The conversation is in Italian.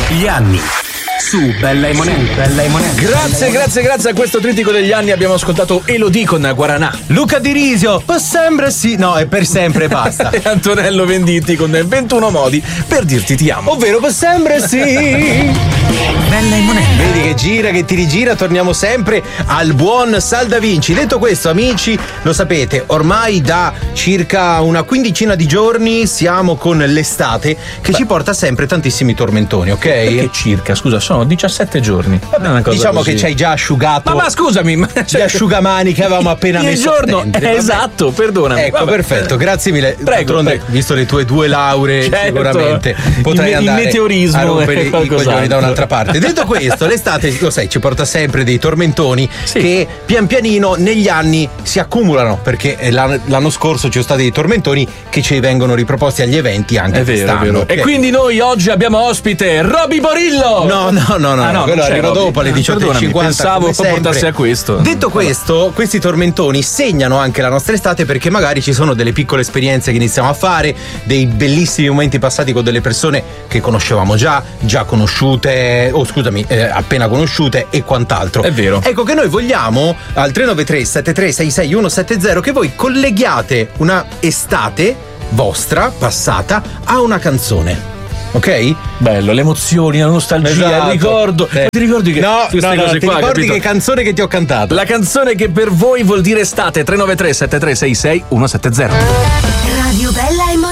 Gli anni su Bella e Monello. Grazie a questo trittico degli anni abbiamo ascoltato Elodie con Guaranà. Luca Di Risio, per sempre sì, no, è per sempre basta. E Antonello Venditti con 21 modi per dirti ti amo. Ovvero per sempre sì. Bella e Monello. Vedi che gira, che ti rigira, torniamo sempre al buon Sal Da Vinci. Detto questo, amici, lo sapete, ormai da circa una quindicina di giorni siamo con l'estate che ci porta sempre tantissimi tormentoni, ok? Perché circa, scusa, sono 17 giorni. Diciamo che ci hai già asciugato. Ma scusami, gli asciugamani che avevamo appena messo. Il giorno, esatto, perdonami. Ecco, perfetto, grazie mille. Prego. Visto le tue 2 lauree, certo, sicuramente potrai andare il meteorismo a rompere i coglioni da un'altra parte. Detto questo, l'estate, lo sai, ci porta sempre dei tormentoni che pian pianino negli anni si accumulano, perché l'anno scorso ci sono stati dei tormentoni che ci vengono riproposti agli eventi anche quest'anno. È vero. Okay. E quindi noi oggi abbiamo ospite Roby Borillo. No, quello arriva dopo alle 18:50. Pensavo portasse a questo. Detto questo, questi tormentoni segnano anche la nostra estate, perché magari ci sono delle piccole esperienze che iniziamo a fare, dei bellissimi momenti passati con delle persone che conoscevamo già conosciute, appena conosciute e quant'altro. È vero. Ecco che noi vogliamo al 393 7366 170 che voi colleghiate una estate vostra passata a una canzone. Ok? Bello, le emozioni, la nostalgia, esatto. Il ricordo. Ti ricordi che queste cose ti qua, ricordi capito? che canzone che ti ho cantato? La canzone che per voi vuol dire estate. 393 7366 170. Radio Bella e Monello.